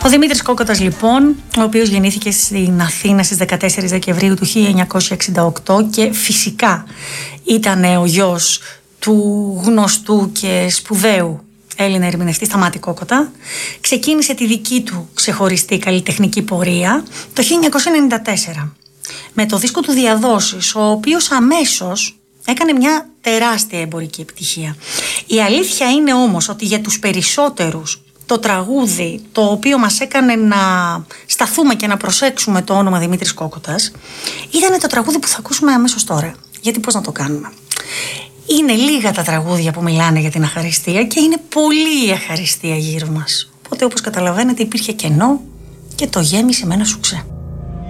Ο Δημήτρης Κόκοτας λοιπόν, ο οποίος γεννήθηκε στην Αθήνα στις 14 Δεκεμβρίου του 1968 και φυσικά ήταν ο γιος του γνωστού και σπουδαίου Έλληνα ερμηνευτή Σταμάτη Κόκοτα, ξεκίνησε τη δική του ξεχωριστή καλλιτεχνική πορεία το 1994 με το δίσκο του Διαδόσεις, ο οποίος αμέσως έκανε μια τεράστια εμπορική επιτυχία. Η αλήθεια είναι όμως ότι για τους περισσότερους το τραγούδι το οποίο μας έκανε να σταθούμε και να προσέξουμε το όνομα Δημήτρης Κόκοτας ήταν το τραγούδι που θα ακούσουμε αμέσως τώρα. Γιατί πώς να το κάνουμε? Είναι λίγα τα τραγούδια που μιλάνε για την αχαριστία και είναι πολύ η αχαριστία γύρω μας. Οπότε όπως καταλαβαίνετε υπήρχε κενό και το γέμισε με ένα σουξέ.